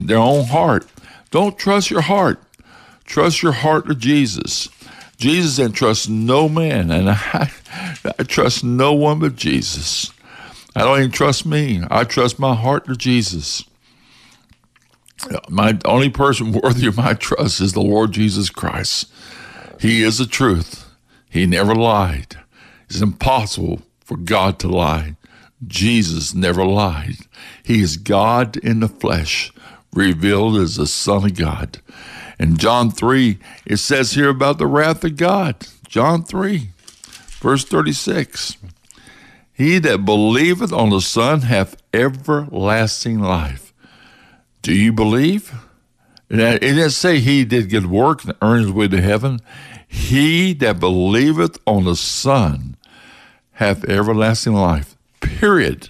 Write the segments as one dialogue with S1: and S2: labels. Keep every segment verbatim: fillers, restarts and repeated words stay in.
S1: their own heart. Don't trust your heart. Trust your heart to Jesus. Jesus entrusts no man, and I, I trust no one but Jesus. I don't even trust me. I trust my heart to Jesus. My only person worthy of my trust is the Lord Jesus Christ. He is the truth. He never lied. It's impossible for God to lie. Jesus never lied. He is God in the flesh, revealed as the Son of God. In John three, it says here about the wrath of God. John three, verse thirty-six. He that believeth on the Son hath everlasting life. Do you believe? It didn't say he did good work and earn his way to heaven. He that believeth on the Son hath everlasting life. Period.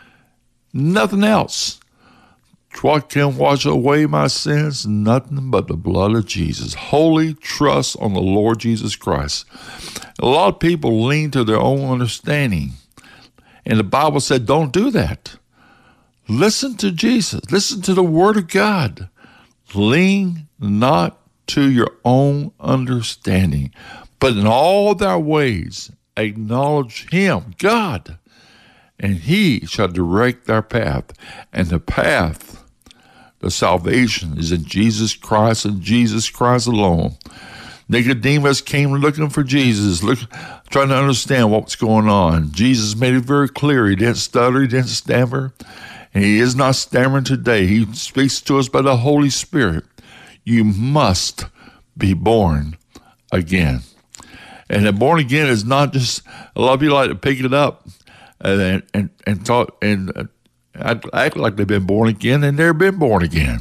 S1: Nothing else. What can wash away my sins? Nothing but the blood of Jesus. Wholly trust on the Lord Jesus Christ. A lot of people lean to their own understanding. And the Bible said, don't do that. Listen to Jesus. Listen to the Word of God. Lean not to your own understanding, but in all thy ways acknowledge Him, God, and He shall direct our path. And the path, the salvation, is in Jesus Christ and Jesus Christ alone. Nicodemus came looking for Jesus, look, trying to understand what was going on. Jesus made it very clear. He didn't stutter, he didn't stammer, and He is not stammering today. He speaks to us by the Holy Spirit. You must be born again. And the born again is not just, a lot of people like to pick it up and and, and talk and uh, act, act like they've been born again, and they've been born again.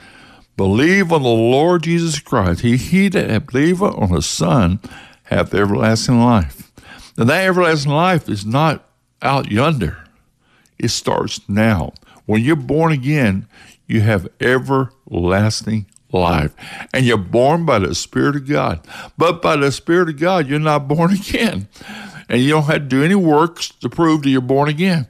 S1: Believe on the Lord Jesus Christ. He, he that believeth on the Son hath everlasting life. Now that everlasting life is not out yonder. It starts now. When you're born again, you have everlasting life. And you're born by the Spirit of God. But by the Spirit of God, you're not born again. And you don't have to do any works to prove that you're born again.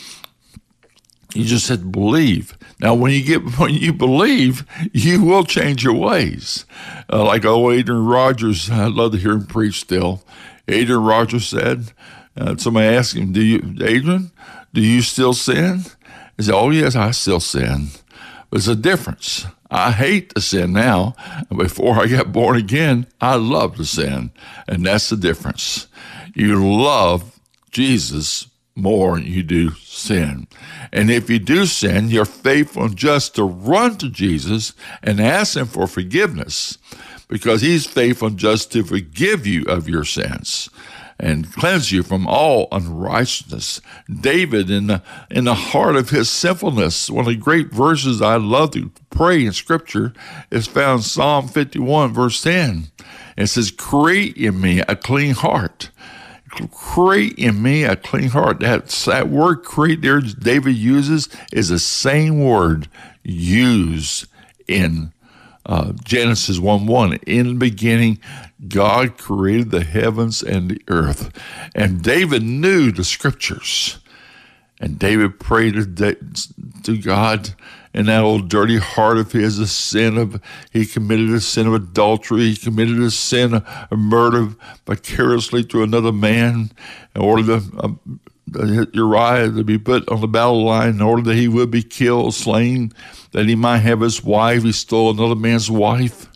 S1: You just have to believe. Now, when you get when you believe, you will change your ways. Uh, like old Adrian Rogers, I love to hear him preach still. Adrian Rogers said, uh, somebody asked him, "Do you, Adrian, do you still sin?" He said, "Oh, yes, I still sin. But there's a difference. I hate to sin now. Before I got born again, I love to sin. And that's the difference. You love Jesus more than you do sin. And if you do sin, you're faithful and just to run to Jesus and ask Him for forgiveness, because He's faithful and just to forgive you of your sins and cleanse you from all unrighteousness. David, in the, in the heart of his sinfulness, one of the great verses I love to pray in Scripture is found in Psalm fifty-one, verse ten. It says, create in me a clean heart. Create in me a clean heart. That, that word create there David uses is the same word used in uh, Genesis one one. In the beginning, God created the heavens and the earth. And David knew the Scriptures. And David prayed to, to God in that old dirty heart of his, a sin of, he committed a sin of adultery. He committed a sin of murder vicariously to another man in order to, uh, Uriah to be put on the battle line in order that he would be killed, slain, that he might have his wife. He stole another man's wife.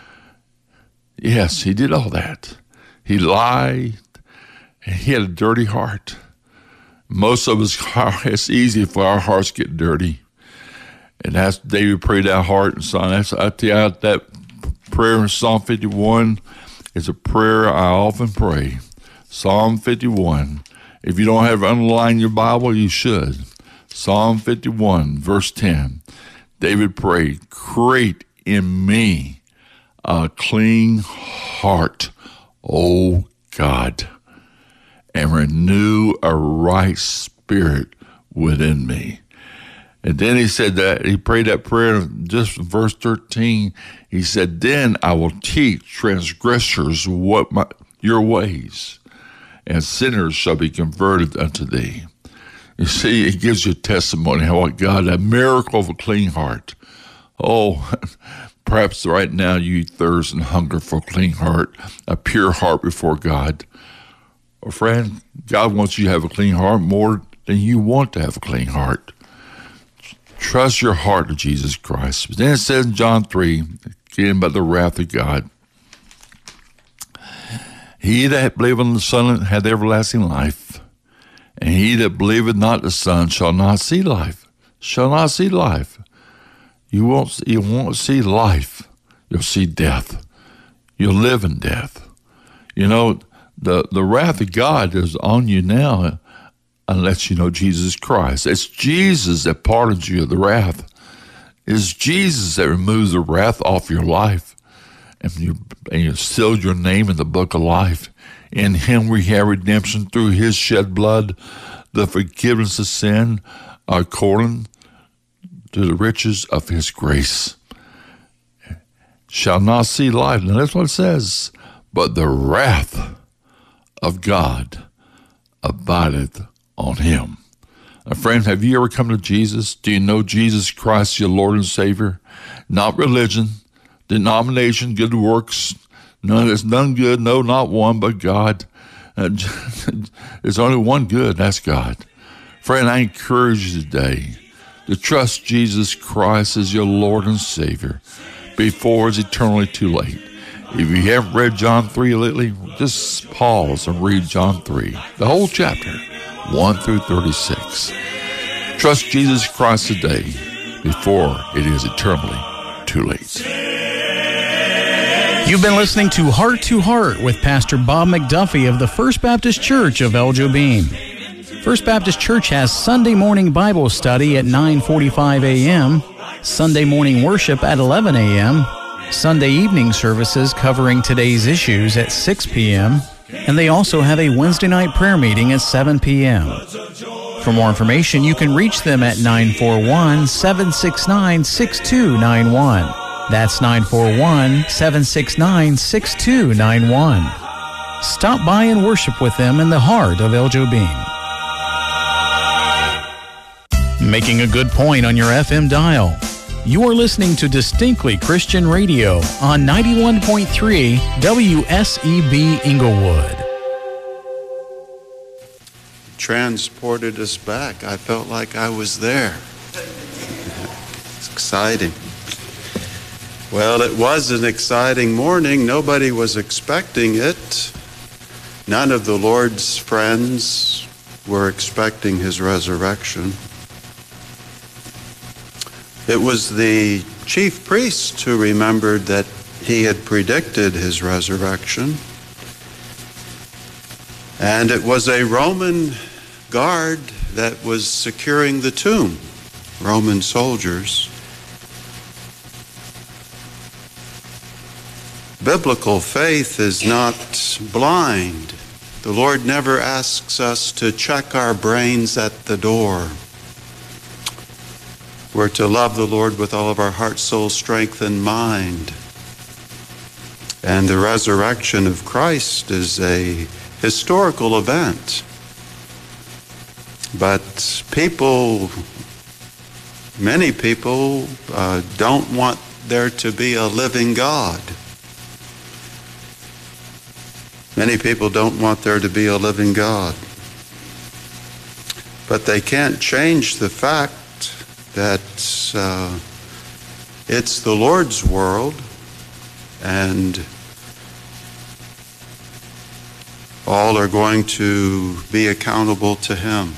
S1: Yes, he did all that. He lied, and he had a dirty heart. Most of us, it's easy for our hearts get dirty. And that's David prayed that heart and son. That's, I tell you, that prayer in Psalm fifty-one is a prayer I often pray. Psalm fifty-one. If you don't have it underlined in your Bible, you should. Psalm fifty-one, verse ten. David prayed, create in me a clean heart, O God, and renew a right spirit within me. And then he said that, he prayed that prayer just in verse thirteen. He said, then I will teach transgressors what my, your ways, and sinners shall be converted unto thee. You see, it gives you testimony how God, that miracle of a clean heart. Oh, perhaps right now you thirst and hunger for a clean heart, a pure heart before God. Well, friend, God wants you to have a clean heart more than you want to have a clean heart. Trust your heart to Jesus Christ. But then it says in John three, again about the wrath of God, he that believeth on the Son hath everlasting life, and he that believeth not the Son shall not see life. Shall not see life. You won't, you won't see life. You'll see death. You'll live in death. You know, the, the wrath of God is on you now unless you know Jesus Christ. It's Jesus that pardons you of the wrath. It's Jesus that removes the wrath off your life. And you, and you sealed your name in the book of life. In him we have redemption through his shed blood, the forgiveness of sin, according to the riches of his grace. Shall not see life. Now that's what it says. But the wrath of God abideth on him. Now, friend, have you ever come to Jesus? Do you know Jesus Christ, your Lord and Savior? Not religion, denomination, good works. None there's none good, no, not one, but God. Uh, there's only one good, that's God. Friend, I encourage you today to trust Jesus Christ as your Lord and Savior before it's eternally too late. If you haven't read John three lately, just pause and read John three, the whole chapter, one through thirty-six. Trust Jesus Christ today before it is eternally too late.
S2: You've been listening to Heart to Heart with Pastor Bob McDuffie of the First Baptist Church of El Jobim. First Baptist Church has Sunday morning Bible study at nine forty-five a.m., Sunday morning worship at eleven a.m., Sunday evening services covering today's issues at six p.m., and they also have a Wednesday night prayer meeting at seven p.m. For more information, you can reach them at nine four one, seven six nine, six two nine one. That's nine four one, seven six nine, six two nine one. Stop by and worship with them in the heart of El Jobim. Making a good point on your F M dial. You are listening to Distinctly Christian Radio on ninety-one point three W S E B Inglewood.
S3: Transported us back. I felt like I was there. It's exciting. Well, it was an exciting morning. Nobody was expecting it. None of the Lord's friends were expecting his resurrection. It was the chief priest who remembered that he had predicted his resurrection. And it was a Roman guard that was securing the tomb, Roman soldiers. Biblical faith is not blind. The Lord never asks us to check our brains at the door. We're to love the Lord with all of our heart, soul, strength, and mind. And the resurrection of Christ is a historical event. But people, many people, uh, don't want there to be a living God. Many people don't want there to be a living God. But they can't change the fact that uh, it's the Lord's world, and all are going to be accountable to him.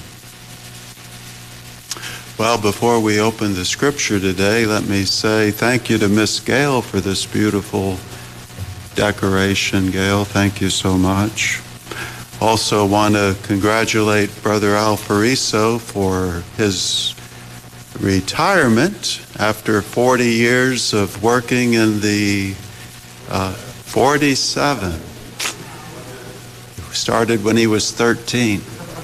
S3: Well, before we open the scripture today, let me say thank you to Miss Gail for this beautiful decoration. Gail, thank you so much. Also want to congratulate Brother Alfariso for his retirement after forty years of working in the uh, forty-seven. He started when he was thirteen.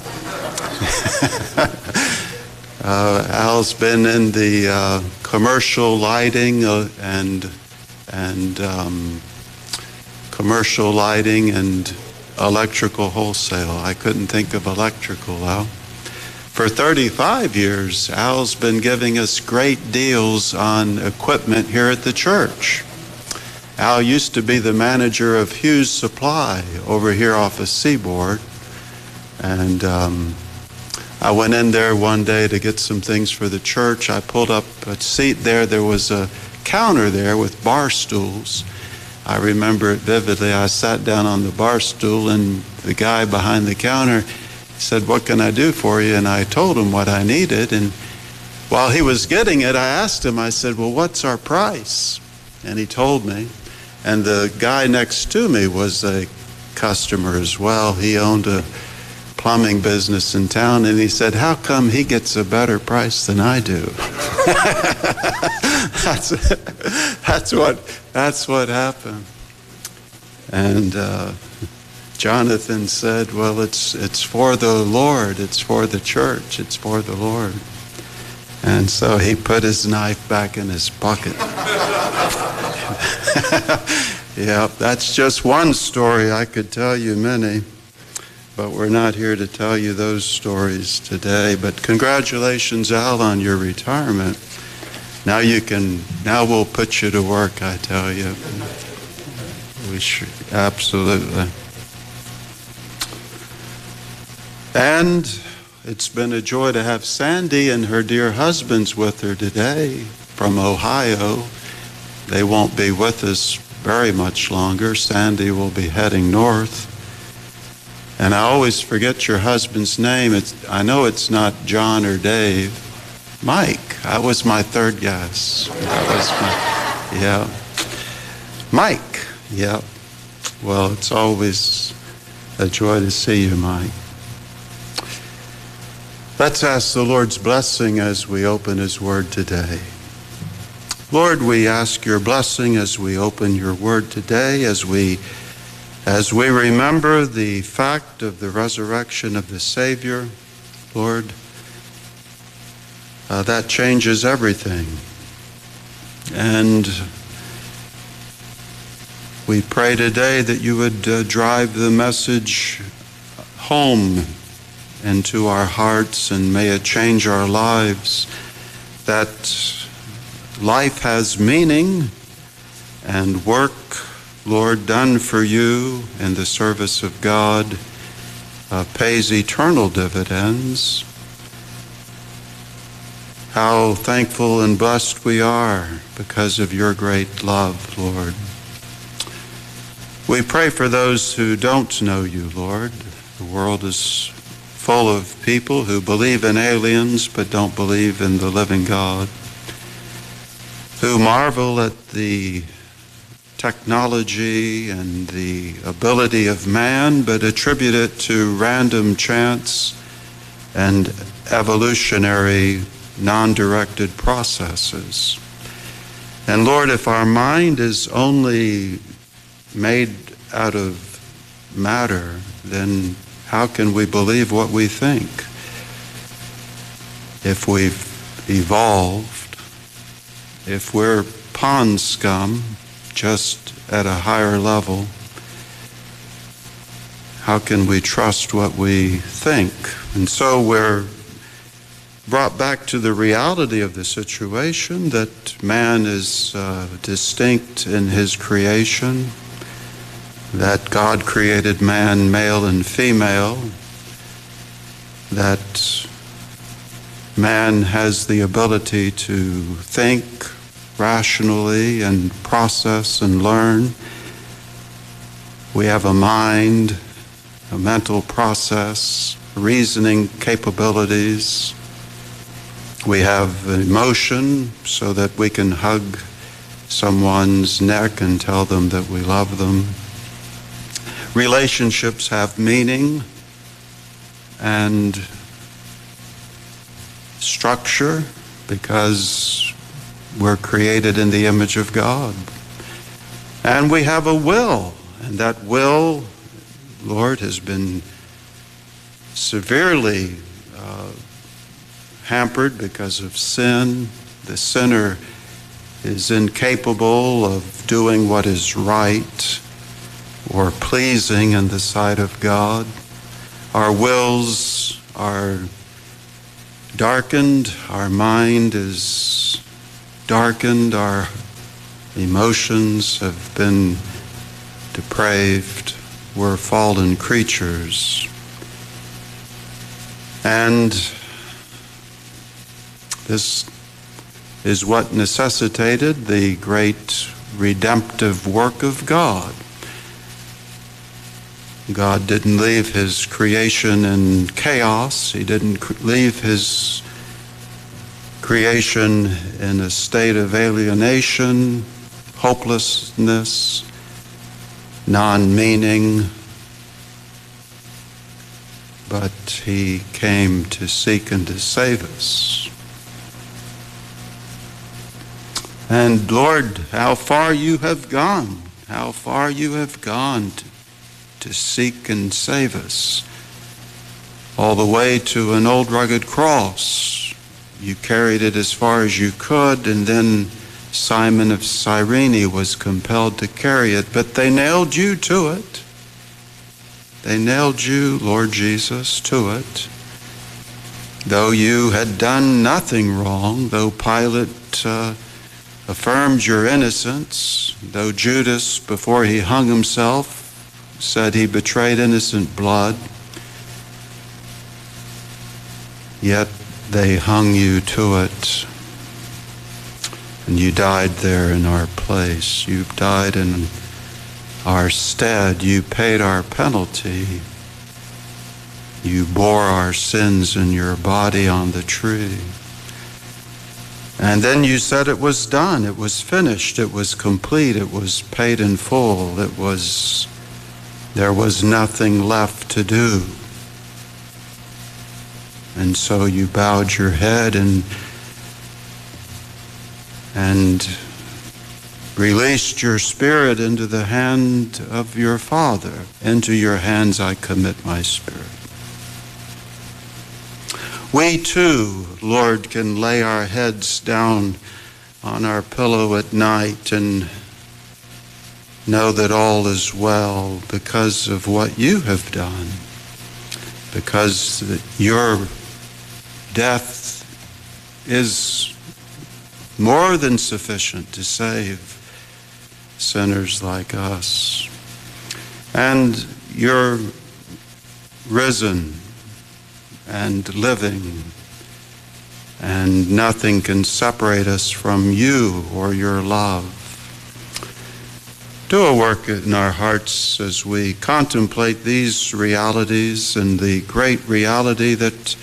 S3: uh, Al's been in the uh, commercial lighting uh, and and um, commercial lighting and electrical wholesale. I couldn't think of electrical, Al. For thirty-five years, Al's been giving us great deals on equipment here at the church. Al used to be the manager of Hughes Supply over here off of Seaboard. And um, I went in there one day to get some things for the church. I pulled up a seat there. There was a counter there with bar stools. I remember it vividly. I sat down on the bar stool, and the guy behind the counter said, "What can I do for you?" And I told him what I needed. And while he was getting it, I asked him, I said, "Well, what's our price?" And he told me. And the guy next to me was a customer as well. He owned a plumbing business in town, and he said, "How come he gets a better price than I do?" that's, that's what that's what happened. And uh, Jonathan said, "Well, it's it's for the Lord. It's for the church. It's for the Lord." And so he put his knife back in his pocket. Yeah, that's just one story. I could tell you many, but we're not here to tell you those stories today. But congratulations, Al, on your retirement. Now you can, now we'll put you to work, I tell you. We should, absolutely. And it's been a joy to have Sandy and her dear husbands with her today from Ohio. They won't be with us very much longer. Sandy will be heading north. And I always forget your husband's name. It's, I know it's not John or Dave. Mike. That was my third guess. That was my, yeah. Mike. Yeah. Well, it's always a joy to see you, Mike. Let's ask the Lord's blessing as we open His Word today. Lord, we ask your blessing as we open your Word today, as we as we remember the fact of the resurrection of the Savior. Lord, uh, that changes everything. And we pray today that you would uh, drive the message home into our hearts, and may it change our lives, that life has meaning, and work, Lord, done for you in the service of God uh, pays eternal dividends. How thankful and blessed we are because of your great love, Lord. We pray for those who don't know you, Lord. The world is full of people who believe in aliens but don't believe in the living God, who marvel at the technology and the ability of man but attribute it to random chance and evolutionary non-directed processes. And Lord, if our mind is only made out of matter, then how can we believe what we think? If we've evolved, if we're pond scum, just at a higher level, how can we trust what we think? And so we're brought back to the reality of the situation, that man is uh, distinct in his creation, that God created man male and female, that man has the ability to think rationally and process and learn. We have a mind, a mental process, reasoning capabilities. We have emotion so that we can hug someone's neck and tell them that we love them. Relationships have meaning and structure because we're created in the image of God. And we have a will, and that will, Lord, has been severely uh, hampered because of sin. The sinner is incapable of doing what is right or pleasing in the sight of God. Our wills are darkened, our mind is darkened, our emotions have been depraved, we're fallen creatures. And this is what necessitated the great redemptive work of God. God didn't leave his creation in chaos. He didn't leave his creation in a state of alienation, hopelessness, non-meaning, but he came to seek and to save us. And Lord, how far you have gone, how far you have gone to, to seek and save us. All the way to an old rugged cross. You carried it as far as you could, and then Simon of Cyrene was compelled to carry it, but they nailed you to it. They nailed you, Lord Jesus, to it. Though you had done nothing wrong, though Pilate uh, affirmed your innocence, though Judas, before he hung himself, said he betrayed innocent blood, yet they hung you to it, and you died there in our place. You died in our stead. You paid our penalty. You bore our sins in your body on the tree. And then you said it was done, it was finished, it was complete, it was paid in full, it was, there was nothing left to do. And so you bowed your head and, and released your spirit into the hand of your Father. Into your hands I commit my spirit. We too, Lord, can lay our heads down on our pillow at night and know that all is well because of what you have done, because your death is more than sufficient to save sinners like us. And you're risen and living, and nothing can separate us from you or your love. Do a work in our hearts as we contemplate these realities and the great reality that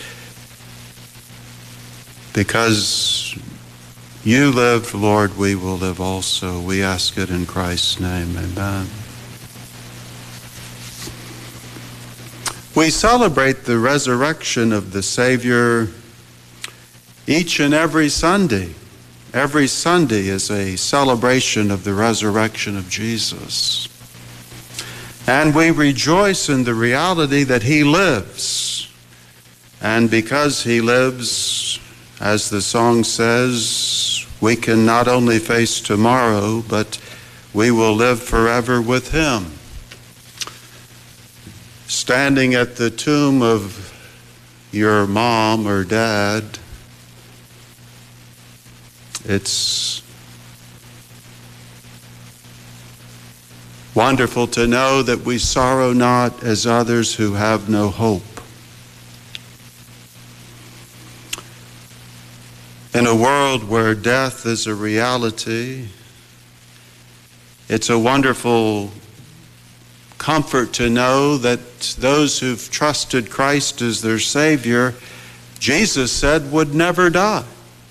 S3: because you lived, Lord, we will live also. We ask it in Christ's name. Amen. We celebrate the resurrection of the Savior each and every Sunday. Every Sunday is a celebration of the resurrection of Jesus. And we rejoice in the reality that he lives. And because he lives, as the song says, we can not only face tomorrow, but we will live forever with him. Standing at the tomb of your mom or dad, it's wonderful to know that we sorrow not as others who have no hope. In a world where death is a reality, it's a wonderful comfort to know that those who've trusted Christ as their Savior, Jesus said, would never die.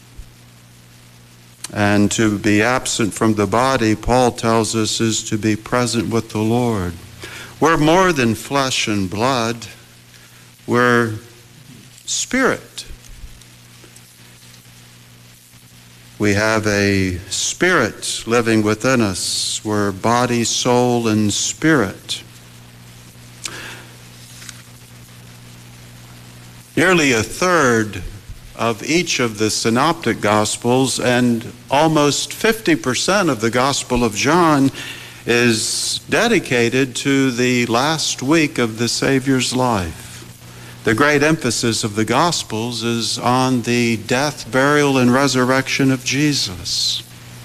S3: And to be absent from the body, Paul tells us, is to be present with the Lord. We're more than flesh and blood. We're spirit. We have a spirit living within us. We're body, soul, and spirit. Nearly a third of each of the synoptic gospels and almost fifty percent of the Gospel of John is dedicated to the last week of the Savior's life. The great emphasis of the Gospels is on the death, burial, and resurrection of Jesus.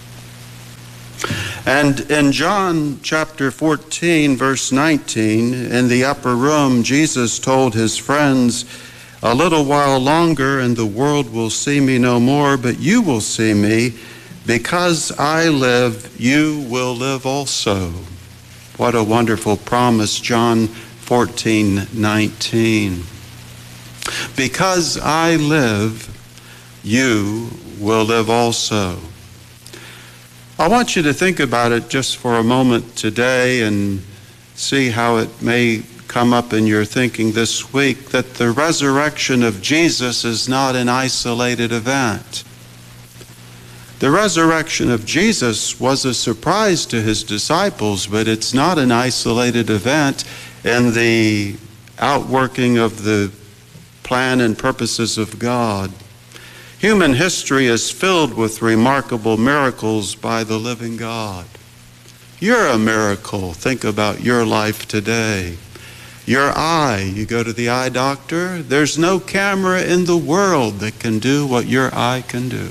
S3: And in John chapter fourteen, verse nineteen, in the upper room, Jesus told his friends, "A little while longer and the world will see me no more, but you will see me. Because I live, you will live also." What a wonderful promise, John fourteen nineteen. Because I live, you will live also. I want you to think about it just for a moment today and see how it may come up in your thinking this week, that the resurrection of Jesus is not an isolated event. The resurrection of Jesus was a surprise to his disciples, but it's not an isolated event in the outworking of the plan and purposes of God. Human history is filled with remarkable miracles by the living God. You're a miracle. Think about your life today. Your eye, you go to the eye doctor, there's no camera in the world that can do what your eye can do.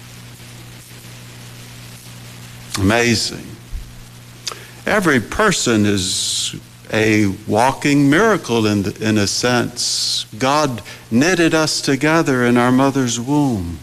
S3: Amazing. Every person is a walking miracle in, the, in a sense. God knitted us together in our mother's womb.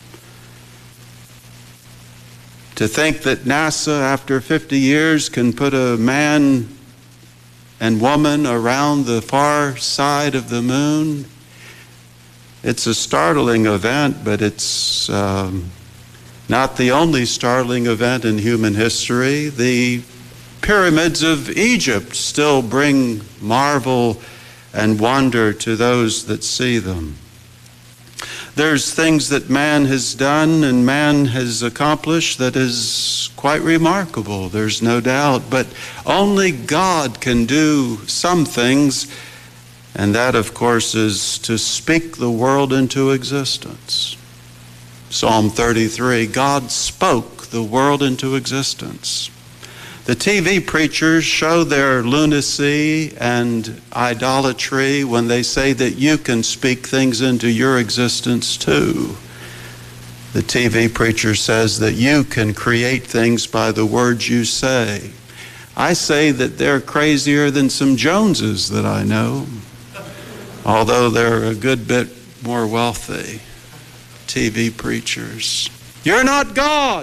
S3: To think that NASA, after fifty years, can put a man and woman around the far side of the moon, it's a startling event, but it's um, not the only startling event in human history. The pyramids of Egypt still bring marvel and wonder to those that see them. There's things that man has done and man has accomplished that is quite remarkable, there's no doubt, but only God can do some things, and that, of course, is to speak the world into existence. Psalm thirty-three, God spoke the world into existence. The T V preachers show their lunacy and idolatry when they say that you can speak things into your existence too. The T V preacher says that you can create things by the words you say. I say that they're crazier than some Joneses that I know, although they're a good bit more wealthy. T V preachers. You're not God.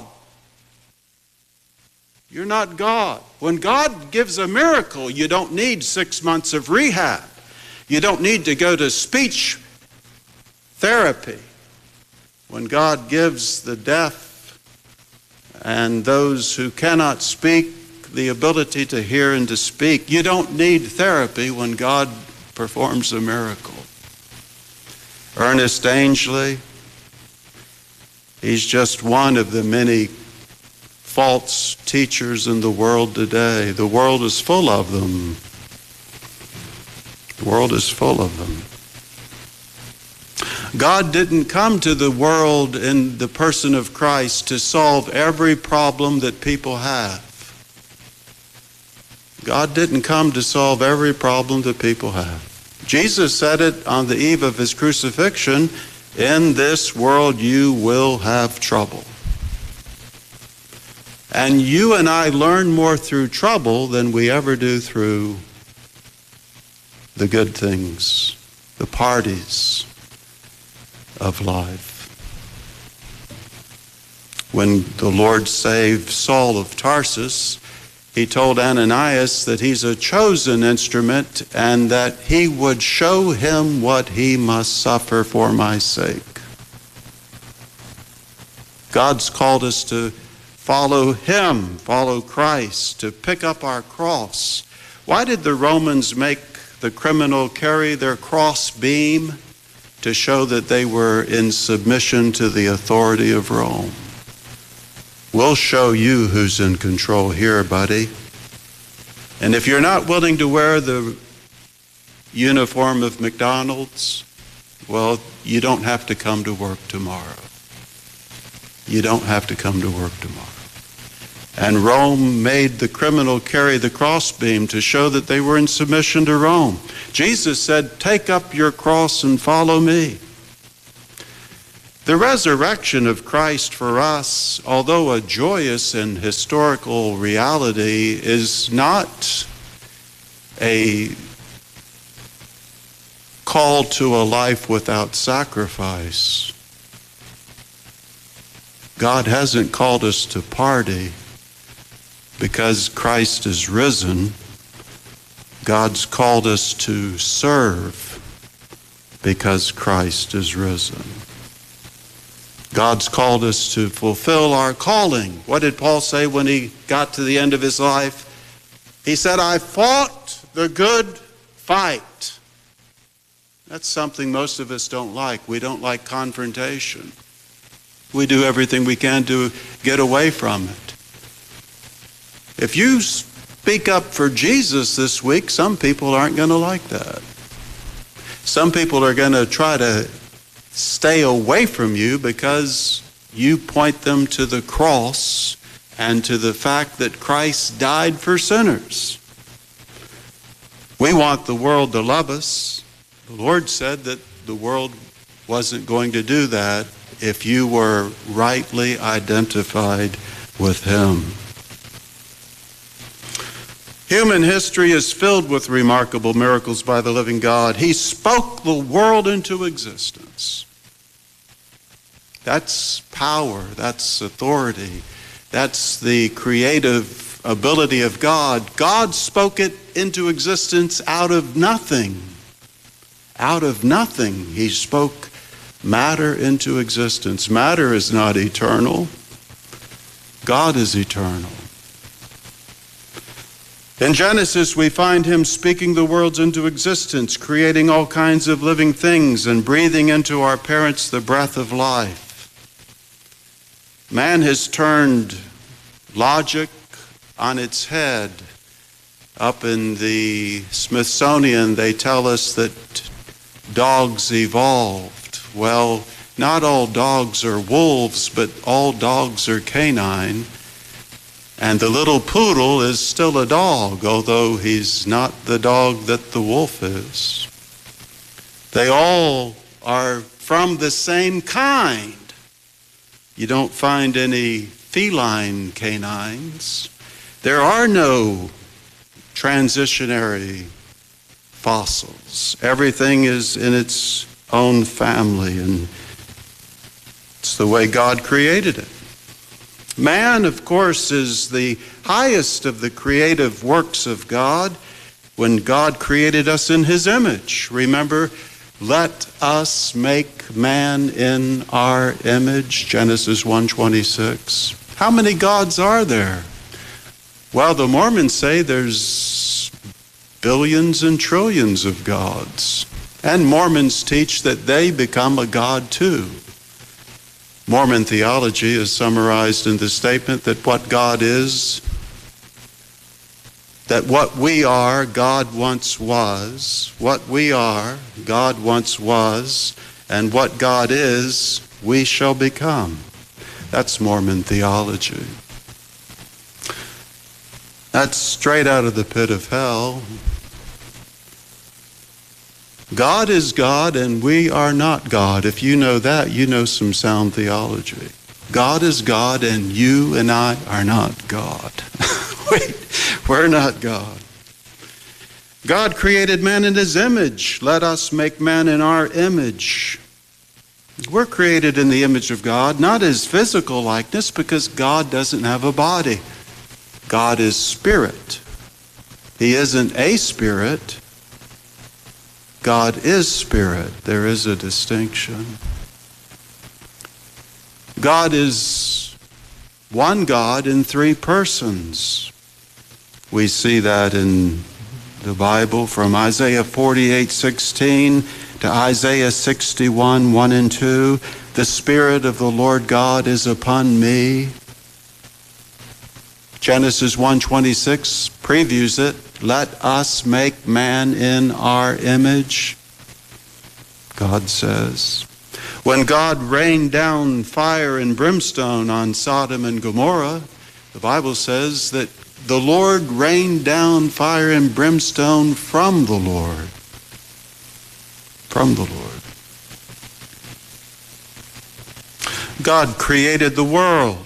S3: You're not God. When God gives a miracle, you don't need six months of rehab. You don't need to go to speech therapy. When God gives the deaf and those who cannot speak the ability to hear and to speak, you don't need therapy when God performs a miracle. Ernest Angley, he's just one of the many false teachers in the world today. The world is full of them. The world is full of them. God didn't come to the world in the person of Christ to solve every problem that people have. God didn't come to solve every problem that people have. Jesus said it on the eve of his crucifixion, "In this world you will have trouble." And you and I learn more through trouble than we ever do through the good things, the parties of life. When the Lord saved Saul of Tarsus, he told Ananias that he's a chosen instrument and that he would show him what he must suffer for my sake. God's called us to follow him, follow Christ, to pick up our cross. Why did the Romans make the criminal carry their cross beam? To show that they were in submission to the authority of Rome. We'll show you who's in control here, buddy. And if you're not willing to wear the uniform of McDonald's, well, you don't have to come to work tomorrow. You don't have to come to work tomorrow. And Rome made the criminal carry the crossbeam to show that they were in submission to Rome. Jesus said, "Take up your cross and follow me." The resurrection of Christ for us, although a joyous and historical reality, is not a call to a life without sacrifice. God hasn't called us to party because Christ is risen. God's called us to serve because Christ is risen. God's called us to fulfill our calling. What did Paul say when he got to the end of his life? He said, "I fought the good fight." That's something most of us don't like. We don't like confrontation. We do everything we can to get away from it. If you speak up for Jesus this week, some people aren't going to like that. Some people are going to try to stay away from you because you point them to the cross and to the fact that Christ died for sinners. We want the world to love us. The Lord said that the world wasn't going to do that if you were rightly identified with Him. Human history is filled with remarkable miracles by the living God. He spoke the world into existence. That's power, that's authority, that's the creative ability of God. God spoke it into existence out of nothing. Out of nothing, He spoke matter into existence. Matter is not eternal. God is eternal. In Genesis, we find Him speaking the worlds into existence, creating all kinds of living things and breathing into our parents the breath of life. Man has turned logic on its head. Up in the Smithsonian, they tell us that dogs evolved. Well, not all dogs are wolves, but all dogs are canine. And the little poodle is still a dog, although he's not the dog that the wolf is. They all are from the same kind. You don't find any feline canines. There are no transitionary fossils. Everything is in its own family, and it's the way God created it. Man, of course, is the highest of the creative works of God when God created us in His image. Remember, let us make man in our image, Genesis one twenty-six. How many gods are there? Well, the Mormons say there's billions and trillions of gods. And Mormons teach that they become a god too. Mormon theology is summarized in the statement that what God is, that what we are, God once was. What we are, God once was. And what God is, we shall become. That's Mormon theology. That's straight out of the pit of hell. God is God and we are not God. If you know that, you know some sound theology. God is God and you and I are not God. Wait, we're not God. God created man in His image. Let us make man in our image. We're created in the image of God, not His physical likeness, because God doesn't have a body. God is spirit. He isn't a spirit. God is spirit. There is a distinction. God is one God in three persons. We see that in the Bible from Isaiah forty-eight sixteen to Isaiah sixty-one one and two. The Spirit of the Lord God is upon me. Genesis one twenty-six previews it. Let us make man in our image, God says. When God rained down fire and brimstone on Sodom and Gomorrah, The Bible says that the Lord rained down fire and brimstone from the Lord. From the Lord. God created the world.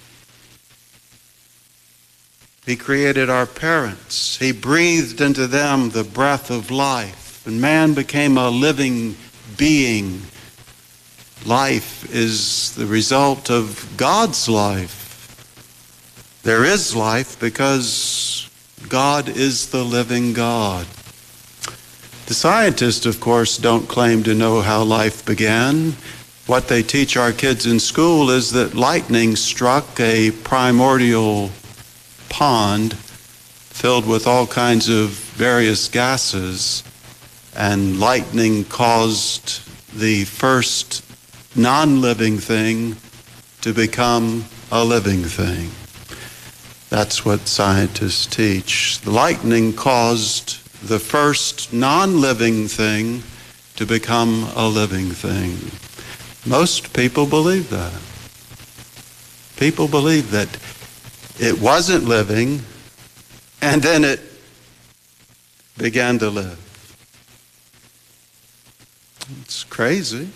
S3: He created our parents. He breathed into them the breath of life, and man became a living being. Life is the result of God's life. There is life because God is the living God. The scientists, of course, don't claim to know how life began. What they teach our kids in school is that lightning struck a primordial pond filled with all kinds of various gases, and lightning caused the first non-living thing to become a living thing. That's what scientists teach. The lightning caused the first non-living thing to become a living thing. Most people believe that. People believe that it wasn't living, and then it began to live. It's crazy.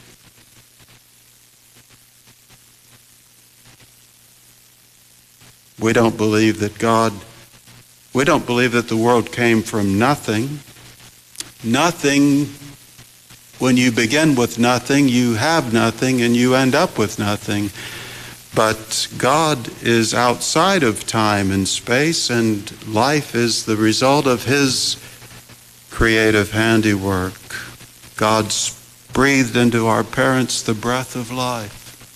S3: We don't believe that God, we don't believe that the world came from nothing. Nothing, when you begin with nothing, you have nothing and you end up with nothing. But God is outside of time and space, and life is the result of His creative handiwork. God breathed into our parents the breath of life.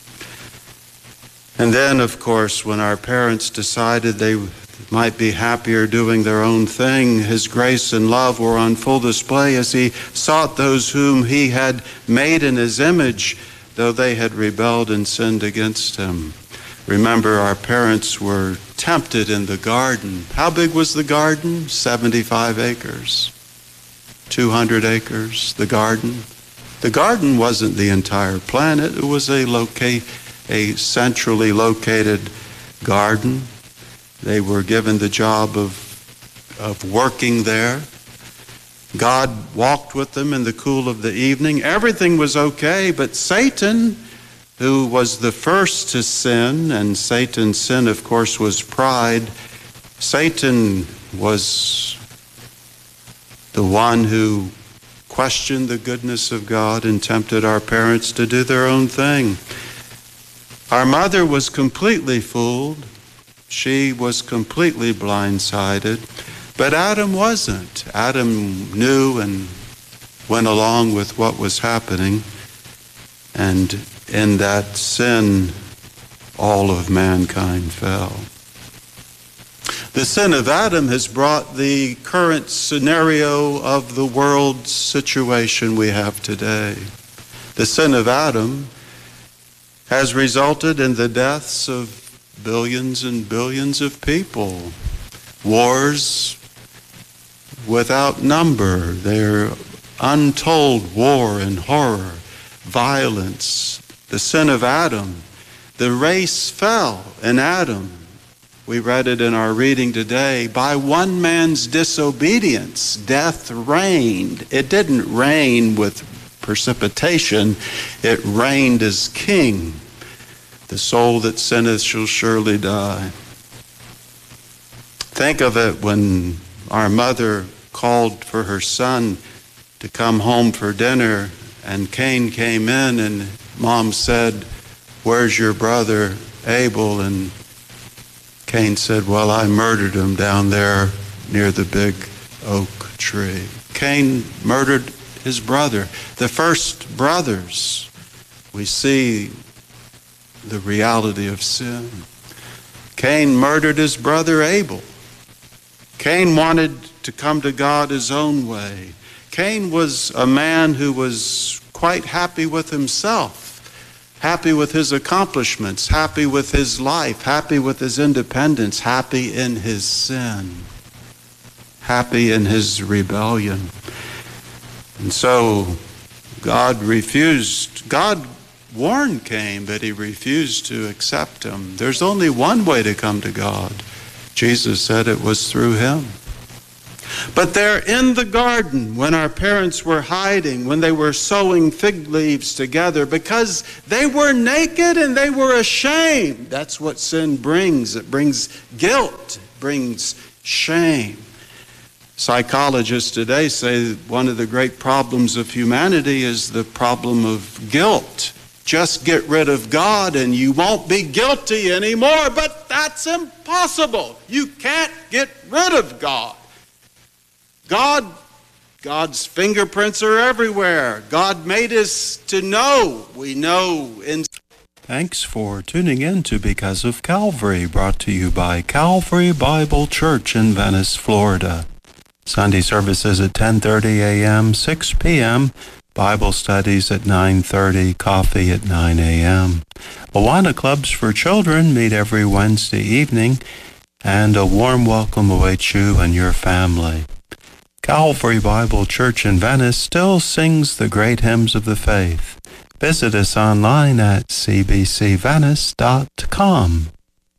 S3: And then, of course, when our parents decided they might be happier doing their own thing, His grace and love were on full display as He sought those whom He had made in His image, though they had rebelled and sinned against Him. Remember, our parents were tempted in the garden. How big was the garden? seventy-five acres. two hundred acres, the garden. The garden wasn't the entire planet. It was a loca- a centrally located garden. They were given the job of, of working there. God walked with them in the cool of the evening. Everything was okay, but Satan, who was the first to sin, and Satan's sin, of course, was pride. Satan was the one who questioned the goodness of God and tempted our parents to do their own thing. Our mother was completely fooled. She was completely blindsided. But Adam wasn't. Adam knew and went along with what was happening. And in that sin, all of mankind fell. The sin of Adam has brought the current scenario of the world situation we have today. The sin of Adam has resulted in the deaths of billions and billions of people. Wars without number. They're untold war and horror, violence. The sin of Adam. The race fell in Adam. We read it in our reading today. By one man's disobedience, death reigned. It didn't reign with precipitation. It reigned as king. The soul that sinneth shall surely die. Think of it when our mother called for her son to come home for dinner, and Cain came in, and Mom said, "Where's your brother Abel?" And Cain said, "Well, I murdered him down there near the big oak tree." Cain murdered his brother. The first brothers, we see the reality of sin. Cain murdered his brother Abel. Cain wanted to come to God his own way. Cain was a man who was quite happy with himself, happy with his accomplishments, happy with his life, happy with his independence, happy in his sin, happy in his rebellion. And so God refused, God Warren came, but he refused to accept him. There's only one way to come to God. Jesus said it was through him. But there in the garden, when our parents were hiding, when they were sewing fig leaves together, because they were naked and they were ashamed. That's what sin brings. It brings guilt. It brings shame. Psychologists today say that one of the great problems of humanity is the problem of guilt. Just get rid of God and you won't be guilty anymore. But that's impossible. You can't get rid of God. God, God's fingerprints are everywhere. God made us to know. We know. In- Thanks for tuning in to Because of Calvary, brought to you by Calvary Bible Church in Venice, Florida. Sunday services at ten thirty a.m., six p.m., Bible studies at nine thirty, coffee at nine a.m. Awana Clubs for Children meet every Wednesday evening, and a warm welcome awaits you and your family. Calvary Bible Church in Venice still sings the great hymns of the faith. Visit us online at c b c venice dot com.